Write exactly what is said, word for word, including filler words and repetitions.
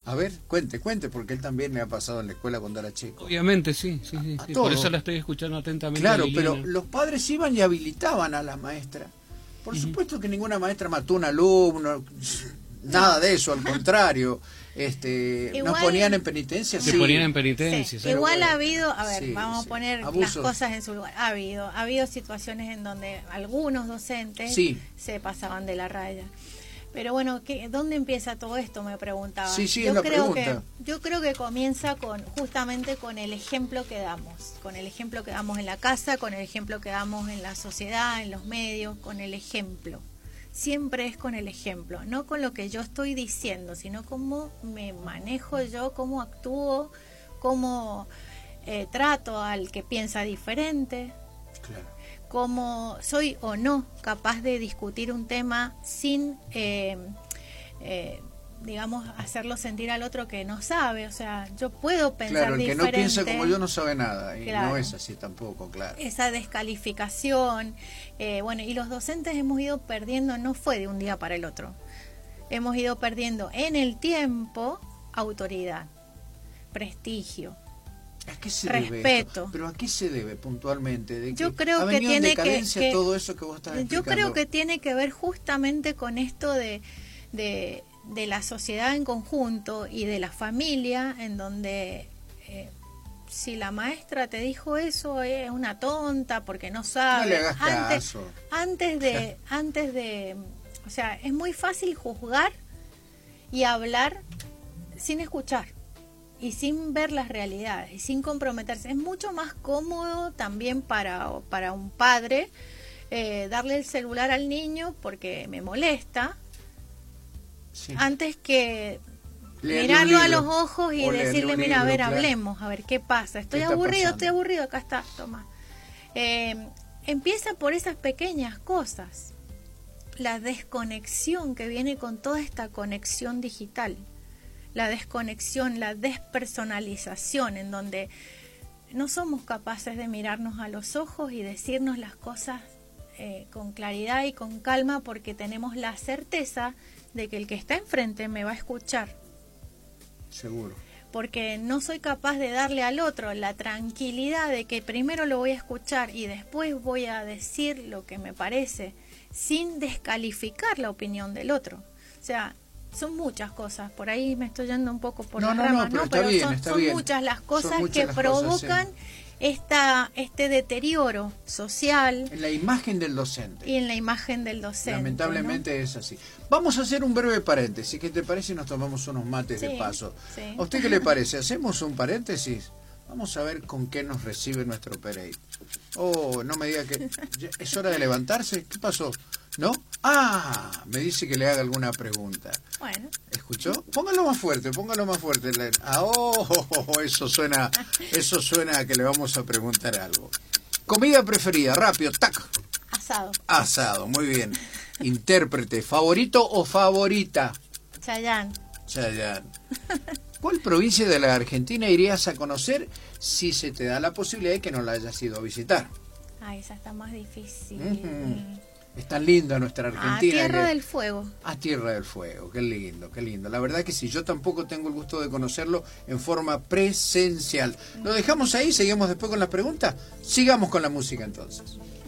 A ver, cuente, cuente, porque él también me ha pasado en la escuela cuando era chico. Obviamente, sí, sí, sí, sí. Por eso la estoy escuchando atentamente. Claro, pero los padres iban y habilitaban a la maestra. Por uh-huh. supuesto que ninguna maestra mató a un alumno, nada de eso, al contrario. Este, igual, nos ponían en penitencia. Se sí. ponían en penitencia. Sí. Igual bueno. ha habido, a ver, sí, vamos sí. a poner Abusos. las cosas en su lugar. Ha habido, ha habido situaciones en donde algunos docentes sí. se pasaban de la raya. Pero bueno, ¿qué, ¿dónde empieza todo esto? Me preguntaba. Sí, sí, yo es la creo pregunta. que Yo creo que comienza con justamente con el ejemplo que damos, con el ejemplo que damos en la casa, con el ejemplo que damos en la sociedad, en los medios, con el ejemplo. Siempre es con el ejemplo, no con lo que yo estoy diciendo, sino cómo me manejo yo, cómo actúo, cómo eh, trato al que piensa diferente. Claro. Cómo soy o no capaz de discutir un tema sin, eh, eh, digamos, hacerlo sentir al otro que no sabe. O sea, yo puedo pensar claro, el diferente. que no piensa como yo no sabe nada, y claro. no es así tampoco, claro. Esa descalificación, eh, bueno, y los docentes hemos ido perdiendo, no fue de un día para el otro, hemos ido perdiendo en el tiempo autoridad, prestigio. ¿A qué se respeto. Debe esto? ¿Pero a qué se debe puntualmente? ¿De yo que creo ha que tiene que, que todo eso que vos estás yo explicando? creo que tiene que ver justamente con esto de, de, de la sociedad en conjunto y de la familia, en donde eh, si la maestra te dijo eso es una tonta porque no sabe. No le hagas antes, caso. Antes de, antes de, o sea, es muy fácil juzgar y hablar sin escuchar y sin ver las realidades y sin comprometerse. Es mucho más cómodo también para, para un padre eh, darle el celular al niño porque me molesta, sí. antes que leerle mirarlo a los ojos y decirle, mira, libro, a ver, claro. hablemos, a ver qué pasa. Estoy ¿Qué aburrido, estoy aburrido, acá está, toma. Eh, empieza por esas pequeñas cosas. La desconexión que viene con toda esta conexión digital. La desconexión, la despersonalización, en donde no somos capaces de mirarnos a los ojos y decirnos las cosas eh, con claridad y con calma, porque tenemos la certeza de que el que está enfrente me va a escuchar. Seguro. Porque no soy capaz de darle al otro la tranquilidad de que primero lo voy a escuchar y después voy a decir lo que me parece, sin descalificar la opinión del otro. O sea, son muchas cosas, por ahí me estoy yendo un poco por no, las no, ramas, no, pero, ¿no? pero bien, son, son bien. muchas las cosas muchas que las provocan cosas, sí. esta, este deterioro social. En la imagen del docente. Y en la imagen del docente. Lamentablemente, ¿no? Es así. Vamos a hacer un breve paréntesis. ¿Qué te parece? Nos tomamos unos mates sí, de paso. Sí. ¿A usted qué le parece? ¿Hacemos un paréntesis? Vamos a ver con qué nos recibe nuestro Pereira. Oh, no me diga que es hora de levantarse. ¿Qué pasó? ¿No? Ah, me dice que le haga alguna pregunta. Bueno. ¿Escuchó? Póngalo más fuerte, póngalo más fuerte. Ah, oh, eso suena, eso suena a que le vamos a preguntar algo. Comida preferida, rápido, tac. Asado. Asado, muy bien. Intérprete, ¿favorito o favorita? Chayanne. Chayanne. ¿Cuál provincia de la Argentina irías a conocer si se te da la posibilidad de que no la hayas ido a visitar? Ah, esa está más difícil. Uh-huh. Es tan linda nuestra Argentina. A Tierra que... del Fuego. A Tierra del Fuego, qué lindo, qué lindo. La verdad que sí, yo tampoco tengo el gusto de conocerlo en forma presencial. ¿Lo dejamos ahí? ¿Seguimos después con las preguntas? Sigamos con la música entonces.